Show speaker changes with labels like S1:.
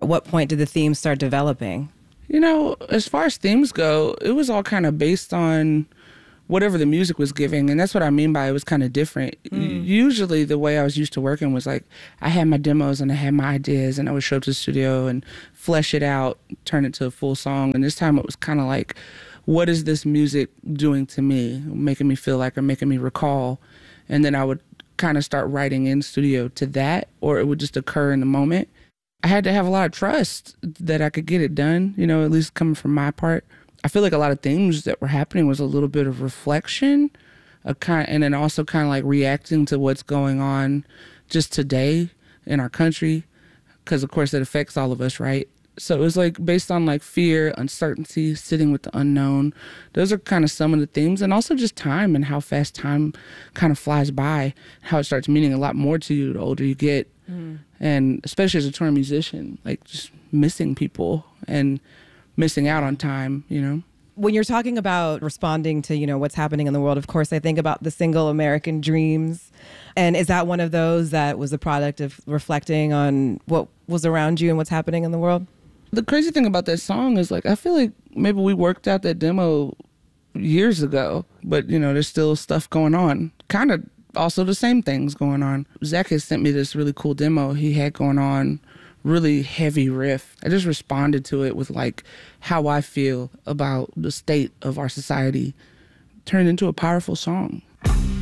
S1: what point did the themes start developing?
S2: You know, as far as themes go, it was all kind of based on whatever the music was giving. And that's what I mean by it was kind of different. Usually the way I was used to working was like I had my demos and I had my ideas and I would show up to the studio and flesh it out, turn it to a full song. And this time it was kind of like, what is this music doing to me, making me feel like or making me recall? And then I would kind of start writing in studio to that, or it would just occur in the moment. I had to have a lot of trust that I could get it done, you know, at least coming from my part. I feel like a lot of things that were happening was a little bit of reflection, and then also kind of like reacting to what's going on just today in our country, because of course it affects all of us, right? So it was like based on like fear, uncertainty, sitting with the unknown. Those are kind of some of the themes, and also just time and how fast time kind of flies by, how it starts meaning a lot more to you the older you get. And especially as a touring musician, like just missing people and missing out on time, you know?
S1: When you're talking about responding to, you know, what's happening in the world, of course, I think about the single American Dreams. And is that one of those that was the product of reflecting on what was around you and what's happening in the world?
S2: The crazy thing about that song is like, I feel like maybe we worked out that demo years ago, but, you know, there's still stuff going on. Kind of also the same things going on. Zach has sent me this really cool demo he had going on, really heavy riff. I just responded to it with like how I feel about the state of our society, turned into a powerful song.